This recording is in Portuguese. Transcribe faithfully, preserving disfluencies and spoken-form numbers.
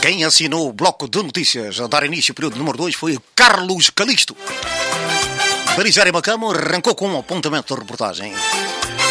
Quem assinou o bloco de notícias a dar início ao período número dois foi Carlos Calixto. Belisário Macamo arrancou com um apontamento de reportagem.